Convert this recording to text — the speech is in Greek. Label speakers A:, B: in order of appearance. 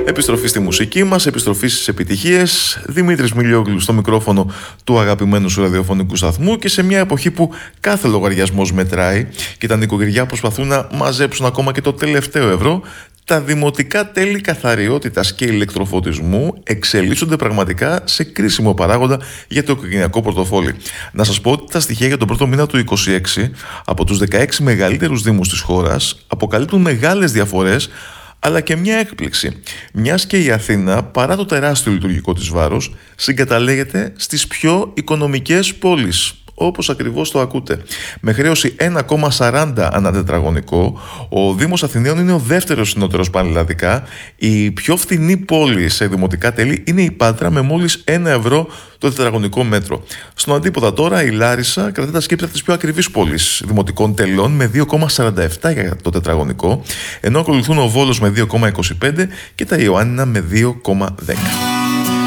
A: Επιστροφή στη μουσική μας, επιστροφή στις επιτυχίες. Δημήτρης Μιλιόγλου στο μικρόφωνο του αγαπημένου σου ραδιοφωνικού σταθμού και σε μια εποχή που κάθε λογαριασμός μετράει και τα νοικοκυριά προσπαθούν να μαζέψουν ακόμα και το τελευταίο ευρώ, τα δημοτικά τέλη καθαριότητας και ηλεκτροφωτισμού εξελίσσονται πραγματικά σε κρίσιμο παράγοντα για το οικογενειακό πορτοφόλι. Να σας πω ότι τα στοιχεία για τον πρώτο μήνα του 2026 από τους 16 μεγαλύτερους δήμους της χώρας αποκαλύπτουν μεγάλες διαφορές, αλλά και μια έκπληξη, μιας και η Αθήνα, παρά το τεράστιο λειτουργικό της βάρος, συγκαταλέγεται στις πιο οικονομικές πόλεις, όπως ακριβώς το ακούτε. Με χρέωση 1,40 ανά τετραγωνικό, ο Δήμος Αθηναίων είναι ο δεύτερος συνότερος πανελλαδικά. Η πιο φθηνή πόλη σε δημοτικά τέλη είναι η Πάτρα, με μόλις 1 ευρώ το τετραγωνικό μέτρο. Στον αντίποδα τώρα, η Λάρισα κρατά τα σκύπτρα της πιο ακριβής πόλης δημοτικών τελών με 2,47 για το τετραγωνικό, ενώ ακολουθούν ο Βόλος με 2,25 και τα Ιωάννινα με 2,10.